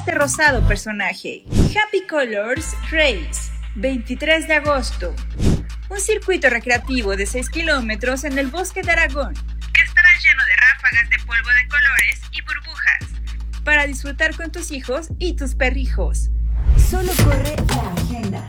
este rosado personaje. Happy Colors Race, 23 de agosto. Un circuito recreativo de 6 kilómetros en el bosque de Aragón, que estará lleno de ráfagas de polvo de colores y burbujas, para disfrutar con tus hijos y tus perrijos. Solo corre la agenda.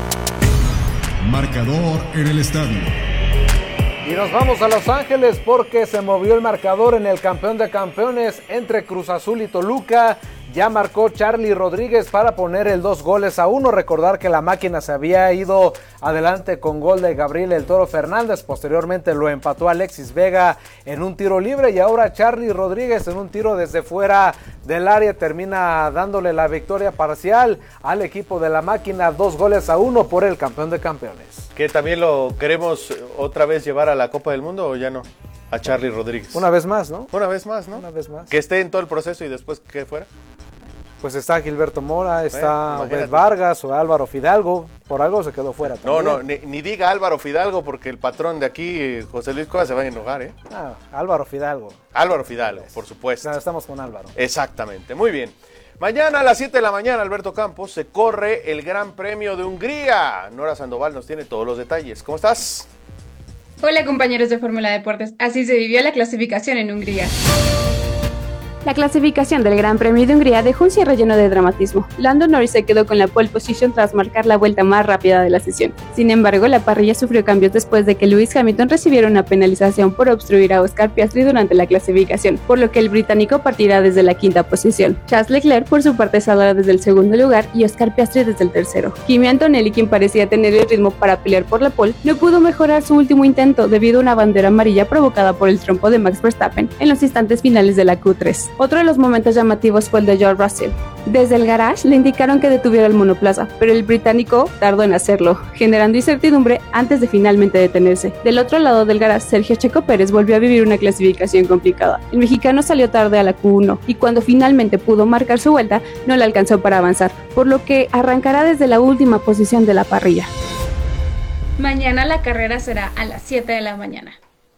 Marcador en el estadio. Y nos vamos a Los Ángeles porque se movió el marcador en el campeón de campeones entre Cruz Azul y Toluca. Ya marcó Charly Rodríguez para poner el 2-1. Recordar que la máquina se había ido adelante con gol de Gabriel El Toro Fernández. Posteriormente lo empató Alexis Vega en un tiro libre. Y ahora Charly Rodríguez en un tiro desde fuera del área termina dándole la victoria parcial al equipo de la máquina. 2-1 por el campeón de campeones. ¿Que también lo queremos otra vez llevar a la Copa del Mundo o ya no? A Charly Rodríguez. Una vez más, ¿no? Una vez más, ¿no? Una vez más. Que esté en todo el proceso y después que fuera. Pues está Gilberto Mora, está Obed Vargas o Álvaro Fidalgo. Por algo se quedó fuera también. No, ni diga Álvaro Fidalgo porque el patrón de aquí, José Luis Cuevas, se va a enojar, ¿eh? Álvaro Fidalgo. Álvaro Fidalgo, por supuesto. Estamos con Álvaro. Exactamente, muy bien. Mañana a las 7 de la mañana, Alberto Campos, se corre el Gran Premio de Hungría. Nora Sandoval nos tiene todos los detalles. ¿Cómo estás? Hola compañeros de Fórmula Deportes, así se vivió la clasificación en Hungría. La clasificación del Gran Premio de Hungría dejó un cierre lleno de dramatismo. Lando Norris se quedó con la pole position tras marcar la vuelta más rápida de la sesión. Sin embargo, la parrilla sufrió cambios después de que Lewis Hamilton recibiera una penalización por obstruir a Oscar Piastri durante la clasificación, por lo que el británico partirá desde la quinta posición. Charles Leclerc por su parte saldrá desde el segundo lugar y Oscar Piastri desde el tercero. Kimi Antonelli, quien parecía tener el ritmo para pelear por la pole, no pudo mejorar su último intento debido a una bandera amarilla provocada por el trompo de Max Verstappen en los instantes finales de la Q3. Otro de los momentos llamativos fue el de George Russell. Desde el garage le indicaron que detuviera el monoplaza, pero el británico tardó en hacerlo, generando incertidumbre antes de finalmente detenerse. Del otro lado del garage, Sergio Checo Pérez volvió a vivir una clasificación complicada. El mexicano salió tarde a la Q1 y cuando finalmente pudo marcar su vuelta, no le alcanzó para avanzar, por lo que arrancará desde la última posición de la parrilla. Mañana la carrera será a las 7 de la mañana.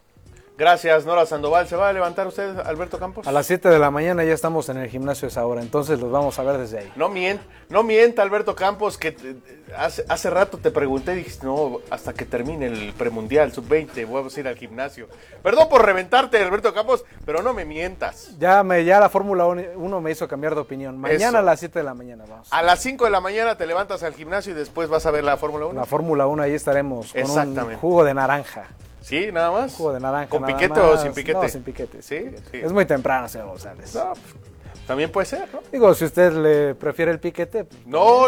Gracias, Nora Sandoval. ¿Se va a levantar usted, Alberto Campos? A las 7 de la mañana ya estamos en el gimnasio a esa hora, entonces los vamos a ver desde ahí. No mienta, Alberto Campos, que hace rato te pregunté y dijiste, no, hasta que termine el premundial, sub-20, vamos a ir al gimnasio. Perdón por reventarte, Alberto Campos, pero no me mientas. Ya la Fórmula 1 me hizo cambiar de opinión. Mañana a las 7 de la mañana vamos. A las 5 de la mañana te levantas al gimnasio y después vas a ver la Fórmula 1. La Fórmula 1, ahí estaremos con un jugo de naranja. ¿Sí? ¿Nada más? Jugo de naranja. ¿Con piquete o sin piquete? No, sin piquete. ¿Sí? Sí. Es muy temprano, señor González. No, también puede ser, ¿no? Digo, si usted le prefiere el piquete. Pues, No,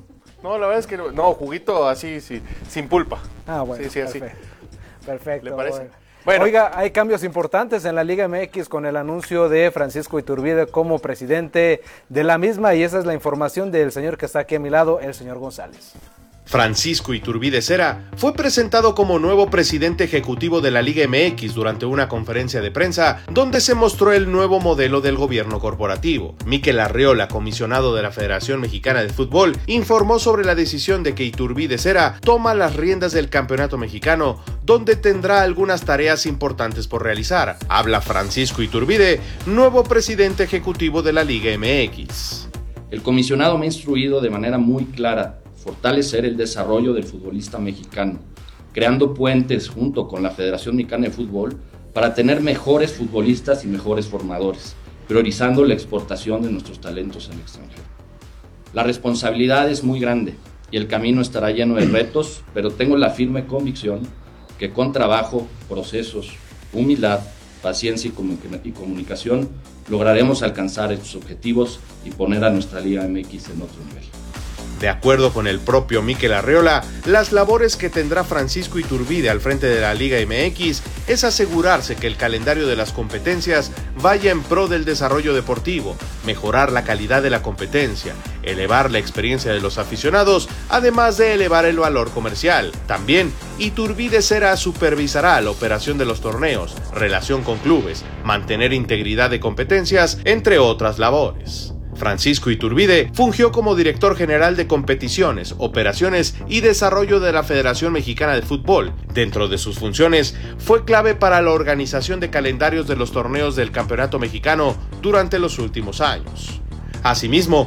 la verdad es que no, juguito así, sí, sin pulpa. Bueno. Sí, así. Perfecto. ¿Le parece? Bueno. Oiga, hay cambios importantes en la Liga MX con el anuncio de Francisco Iturbide como presidente de la misma y esa es la información del señor que está aquí a mi lado, el señor González. Francisco Iturbide Cera fue presentado como nuevo presidente ejecutivo de la Liga MX durante una conferencia de prensa donde se mostró el nuevo modelo del gobierno corporativo. Mikel Arriola, comisionado de la Federación Mexicana de Fútbol, informó sobre la decisión de que Iturbide Cera toma las riendas del campeonato mexicano, donde tendrá algunas tareas importantes por realizar. Habla Francisco Iturbide, nuevo presidente ejecutivo de la Liga MX. El comisionado me ha instruido de manera muy clara fortalecer el desarrollo del futbolista mexicano, creando puentes junto con la Federación Mexicana de Fútbol para tener mejores futbolistas y mejores formadores, priorizando la exportación de nuestros talentos al extranjero. La responsabilidad es muy grande y el camino estará lleno de retos, pero tengo la firme convicción que con trabajo, procesos, humildad, paciencia y comunicación lograremos alcanzar estos objetivos y poner a nuestra Liga MX en otro nivel. De acuerdo con el propio Mikel Arriola, las labores que tendrá Francisco Iturbide al frente de la Liga MX es asegurarse que el calendario de las competencias vaya en pro del desarrollo deportivo, mejorar la calidad de la competencia, elevar la experiencia de los aficionados, además de elevar el valor comercial. También, Iturbide Cera supervisará la operación de los torneos, relación con clubes, mantener integridad de competencias, entre otras labores. Francisco Iturbide fungió como director general de competiciones, operaciones y desarrollo de la Federación Mexicana de Fútbol. Dentro de sus funciones, fue clave para la organización de calendarios de los torneos del Campeonato Mexicano durante los últimos años. Asimismo,